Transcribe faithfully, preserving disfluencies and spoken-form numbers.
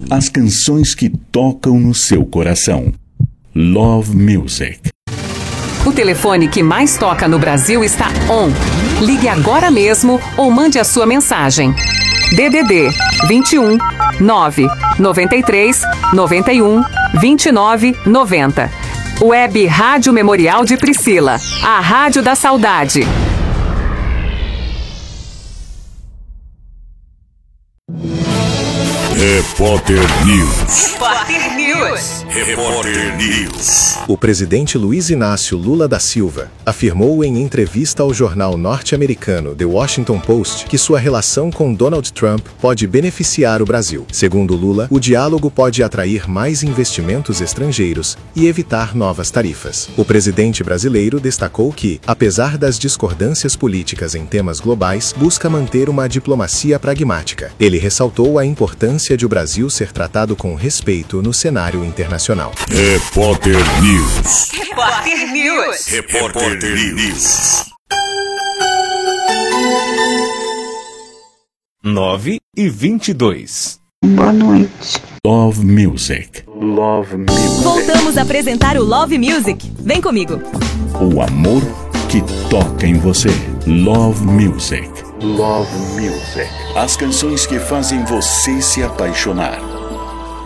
As canções que tocam no seu coração. Love Music. O telefone que mais toca no Brasil está on. Ligue agora mesmo ou mande a sua mensagem. D D D vinte e um, nove, noventa e três, noventa e um, vinte e nove, noventa. Web Rádio Memorial de Priscila, a rádio da saudade. Repórter News. Repórter News. Repórter News. O presidente Luiz Inácio Lula da Silva afirmou em entrevista ao jornal norte-americano The Washington Post que sua relação com Donald Trump pode beneficiar o Brasil. Segundo Lula, o diálogo pode atrair mais investimentos estrangeiros e evitar novas tarifas. O presidente brasileiro destacou que, apesar das discordâncias políticas em temas globais, busca manter uma diplomacia pragmática. Ele ressaltou a importância de o Brasil ser tratado com respeito no cenário internacional. Repórter News. Repórter News. Repórter News. nove e vinte e dois. Boa noite. Love Music. Love Music. Voltamos a apresentar o Love Music. Vem comigo. O amor que toca em você. Love Music. Love Music. As canções que fazem você se apaixonar.